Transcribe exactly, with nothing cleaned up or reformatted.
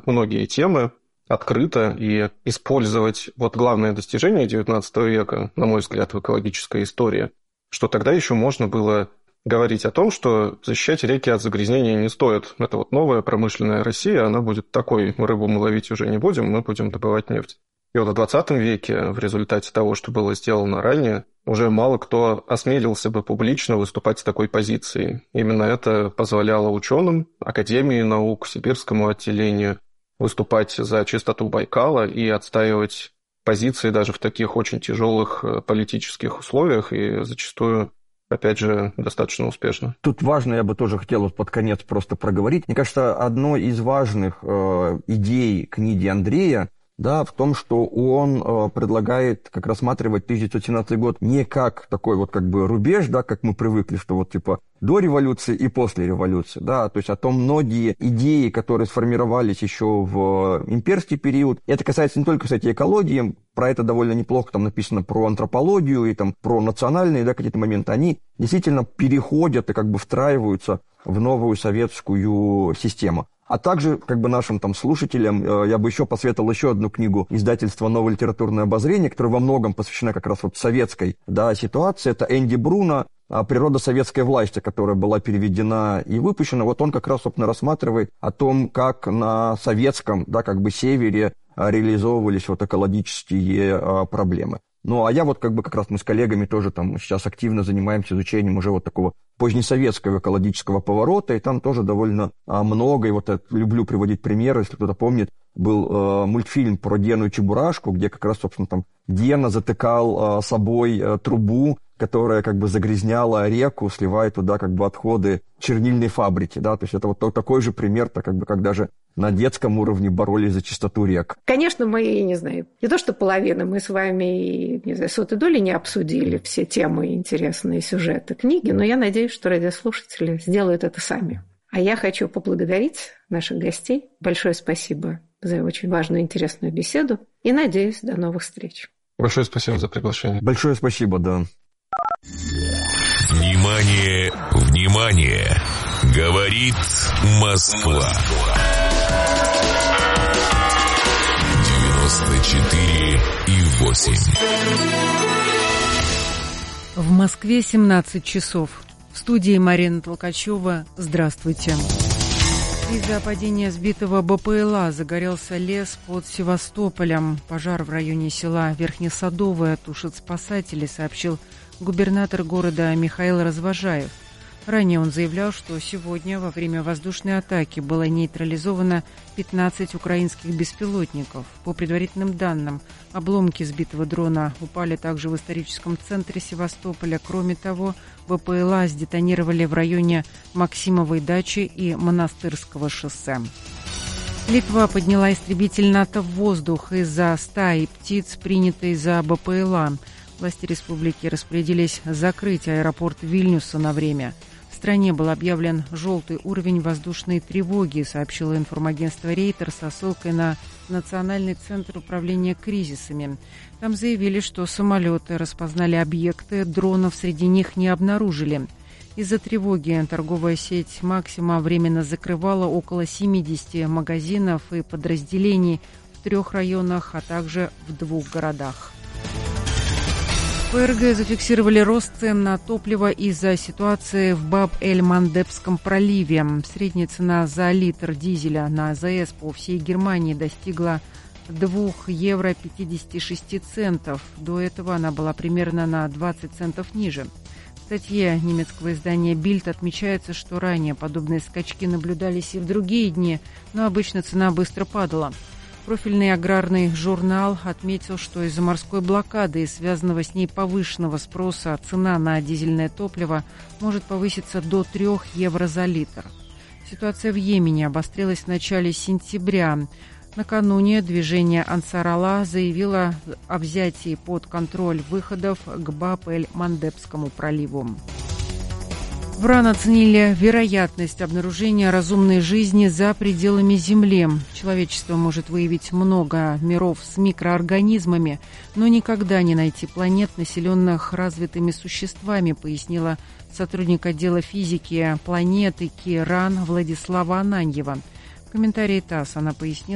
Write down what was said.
многие темы открыто и использовать вот главное достижение девятнадцатого века, на мой взгляд, в экологической истории, что тогда еще можно было говорить о том, что защищать реки от загрязнения не стоит. Это вот новая промышленная Россия, она будет такой, рыбу мы ловить уже не будем, мы будем добывать нефть. И вот в двадцатом веке, в результате того, что было сделано ранее, уже мало кто осмелился бы публично выступать с такой позицией. Именно это позволяло ученым, Академии наук, Сибирскому отделению выступать за чистоту Байкала и отстаивать позиции даже в таких очень тяжелых политических условиях и зачастую, опять же, достаточно успешно. Тут важно, я бы тоже хотел вот под конец просто проговорить. Мне кажется, одной из важных э, идей книги Андрея, да, в том, что он э, предлагает как рассматривать тысяча девятьсот семнадцатый год не как такой вот как бы рубеж, да, как мы привыкли, что вот типа до революции и после революции, да, то есть о том многие идеи, которые сформировались еще в имперский период. Это касается не только, кстати, экологии, про это довольно неплохо там написано про антропологию и там про национальные, да, какие-то моменты, они действительно переходят и как бы встраиваются в новую советскую систему. А также, как бы нашим там слушателям, э, я бы еще посоветовал еще одну книгу издательства «Новое литературное обозрение», которая во многом посвящена как раз вот советской, да, ситуации. Это Энди Бруно «Природа советской власти», которая была переведена и выпущена. Вот он как раз, собственно, рассматривает о том, как на советском, да, как бы севере реализовывались вот экологические э, проблемы. Ну, а я вот как бы как раз мы с коллегами тоже там сейчас активно занимаемся изучением уже вот такого позднесоветского экологического поворота, и там тоже довольно а, много, и вот я люблю приводить примеры, если кто-то помнит, был э, мультфильм про Дену и Чебурашку, где как раз, собственно, там Дена затыкал э, собой э, трубу, которая как бы загрязняла реку, сливая туда как бы отходы чернильной фабрики, да, то есть это вот такой же пример, так как бы как даже на детском уровне боролись за чистоту рек. Конечно, мы, я не знаю, не то что половина, мы с вами, не знаю, сотой доли не обсудили все темы, интересные сюжеты книги, но я надеюсь, что радиослушатели сделают это сами. А я хочу поблагодарить наших гостей. Большое спасибо за очень важную и интересную беседу. И надеюсь, до новых встреч. Большое спасибо за приглашение. Большое спасибо, да. Внимание, внимание! Говорит Москва. девяносто четыре и восемь. В Москве семнадцать часов. В студии Марина Толкачева. Здравствуйте. Из-за падения сбитого БПЛА загорелся лес под Севастополем. Пожар в районе села Верхнесадовое тушат спасатели, сообщил губернатор города Михаил Развожаев. Ранее он заявлял, что сегодня во время воздушной атаки было нейтрализовано пятнадцать украинских беспилотников. По предварительным данным, обломки сбитого дрона упали также в историческом центре Севастополя. Кроме того, БПЛА сдетонировали в районе Максимовой дачи и Монастырского шоссе. Литва подняла истребитель НАТО в воздух из-за стаи птиц, принятой за БПЛА. Власти республики распорядились закрыть аэропорт Вильнюса на время. В стране был объявлен желтый уровень воздушной тревоги, сообщило информагентство Рейтер со ссылкой на Национальный центр управления кризисами. Там заявили, что самолеты распознали объекты, дронов среди них не обнаружили. Из-за тревоги торговая сеть «Максима» временно закрывала около семидесяти магазинов и подразделений в трех районах, а также в двух городах. ФРГ зафиксировали рост цен на топливо из-за ситуации в Баб-эль-Мандебском проливе. Средняя цена за литр дизеля на АЗС по всей Германии достигла два евро пятьдесят шесть центов. До этого она была примерно на двадцать центов ниже. В статье немецкого издания «Бильд» отмечается, что ранее подобные скачки наблюдались и в другие дни, но обычно цена быстро падала. Профильный аграрный журнал отметил, что из-за морской блокады и связанного с ней повышенного спроса цена на дизельное топливо может повыситься до трёх евро за литр. Ситуация в Йемене обострилась в начале сентября. Накануне движение Ансар-Алла заявило о взятии под контроль выходов к Баб-эль-Мандебскому проливу. В РАН оценили вероятность обнаружения разумной жизни за пределами Земли. Человечество может выявить много миров с микроорганизмами, но никогда не найти планет, населенных развитыми существами, пояснила сотрудник отдела физики планетики РАН Владислава Ананьева. В комментарии ТАСС она пояснила,